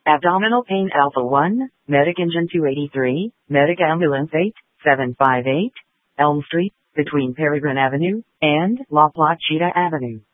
Abdominal pain Alpha 1, Medic Engine 283, Medic Ambulance 8758, Elm Street, between Peregrine Avenue and La Placita Avenue.